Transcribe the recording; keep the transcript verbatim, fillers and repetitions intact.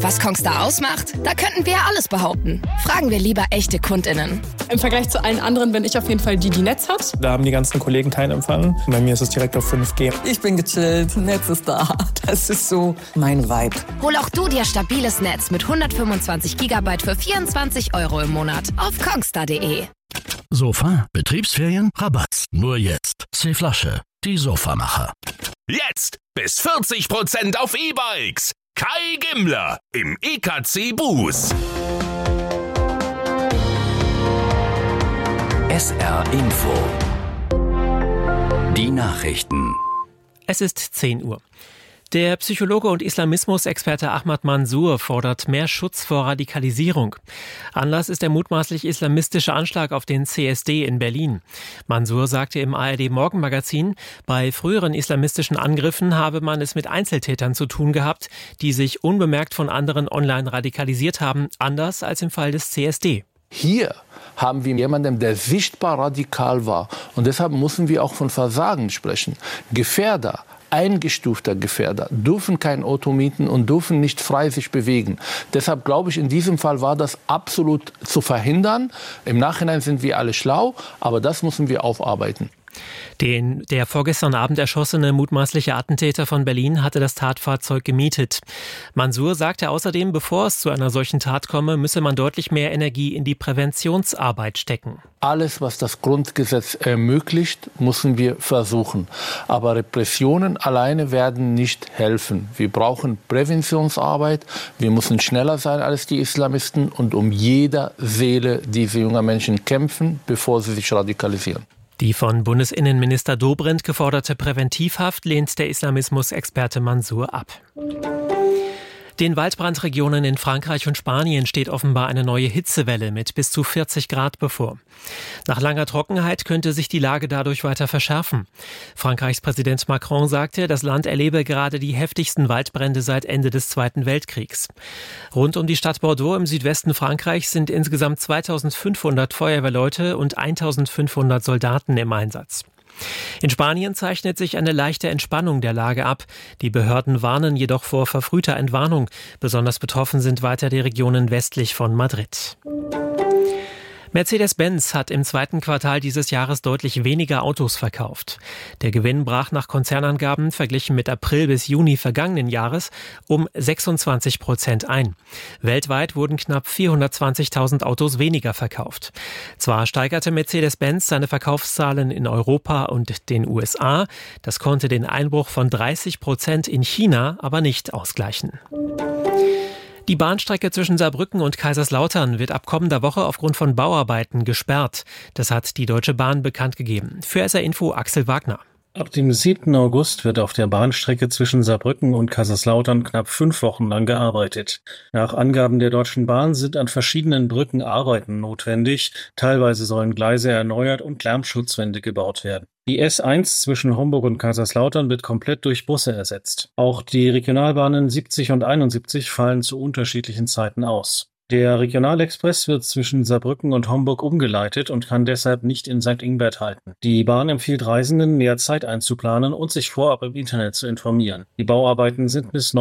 Was Kongstar ausmacht? Da könnten wir ja alles behaupten. Fragen wir lieber echte KundInnen. Im Vergleich zu allen anderen bin ich auf jeden Fall die, die Netz hat. Da haben die ganzen Kollegen keinen Empfang. Bei mir ist es direkt auf fünf G. Ich bin gechillt, Netz ist da. Das ist so mein Vibe. Hol auch du dir stabiles Netz mit hundertfünfundzwanzig Gigabyte für vierundzwanzig Euro im Monat auf kongstar punkt de. Sofa, Betriebsferien, Rabatt. Nur jetzt. C-Flasche, die Sofamacher. Jetzt bis vierzig Prozent auf E-Bikes. Kai Gimmler im E K C Bus. S R Info. Die Nachrichten. Es ist zehn Uhr. Der Psychologe und Islamismusexperte Ahmad Mansour fordert mehr Schutz vor Radikalisierung. Anlass ist der mutmaßlich islamistische Anschlag auf den C S D in Berlin. Mansour sagte im A R D-Morgenmagazin, bei früheren islamistischen Angriffen habe man es mit Einzeltätern zu tun gehabt, die sich unbemerkt von anderen online radikalisiert haben, anders als im Fall des C S D. Hier haben wir jemanden, der sichtbar radikal war. Und deshalb müssen wir auch von Versagen sprechen. Gefährder, eingestufter Gefährder, dürfen kein Auto mieten und dürfen nicht frei sich bewegen. Deshalb glaube ich, in diesem Fall war das absolut zu verhindern. Im Nachhinein sind wir alle schlau, aber das müssen wir aufarbeiten. Den, der vorgestern Abend erschossene mutmaßliche Attentäter von Berlin hatte das Tatfahrzeug gemietet. Mansour sagte außerdem, bevor es zu einer solchen Tat komme, müsse man deutlich mehr Energie in die Präventionsarbeit stecken. Alles, was das Grundgesetz ermöglicht, müssen wir versuchen. Aber Repressionen alleine werden nicht helfen. Wir brauchen Präventionsarbeit. Wir müssen schneller sein als die Islamisten und um jeder Seele dieser jungen Menschen kämpfen, bevor sie sich radikalisieren. Die von Bundesinnenminister Dobrindt geforderte Präventivhaft lehnt der Islamismusexperte Mansour ab. Den Waldbrandregionen in Frankreich und Spanien steht offenbar eine neue Hitzewelle mit bis zu vierzig Grad bevor. Nach langer Trockenheit könnte sich die Lage dadurch weiter verschärfen. Frankreichs Präsident Macron sagte, das Land erlebe gerade die heftigsten Waldbrände seit Ende des Zweiten Weltkriegs. Rund um die Stadt Bordeaux im Südwesten Frankreichs sind insgesamt zweitausendfünfhundert Feuerwehrleute und eintausendfünfhundert Soldaten im Einsatz. In Spanien zeichnet sich eine leichte Entspannung der Lage ab. Die Behörden warnen jedoch vor verfrühter Entwarnung. Besonders betroffen sind weiter die Regionen westlich von Madrid. Mercedes-Benz hat im zweiten Quartal dieses Jahres deutlich weniger Autos verkauft. Der Gewinn brach nach Konzernangaben verglichen mit April bis Juni vergangenen Jahres um sechsundzwanzig Prozent ein. Weltweit wurden knapp vierhundertzwanzigtausend Autos weniger verkauft. Zwar steigerte Mercedes-Benz seine Verkaufszahlen in Europa und den U S A, das konnte den Einbruch von dreißig Prozent in China aber nicht ausgleichen. Die Bahnstrecke zwischen Saarbrücken und Kaiserslautern wird ab kommender Woche aufgrund von Bauarbeiten gesperrt. Das hat die Deutsche Bahn bekannt gegeben. Für S R Info Axel Wagner. Ab dem siebten August wird auf der Bahnstrecke zwischen Saarbrücken und Kaiserslautern knapp fünf Wochen lang gearbeitet. Nach Angaben der Deutschen Bahn sind an verschiedenen Brücken Arbeiten notwendig. Teilweise sollen Gleise erneuert und Lärmschutzwände gebaut werden. Die S eins zwischen Homburg und Kaiserslautern wird komplett durch Busse ersetzt. Auch die Regionalbahnen siebzig und einundsiebzig fallen zu unterschiedlichen Zeiten aus. Der Regionalexpress wird zwischen Saarbrücken und Homburg umgeleitet und kann deshalb nicht in Sankt Ingbert halten. Die Bahn empfiehlt Reisenden, mehr Zeit einzuplanen und sich vorab im Internet zu informieren. Die Bauarbeiten sind bis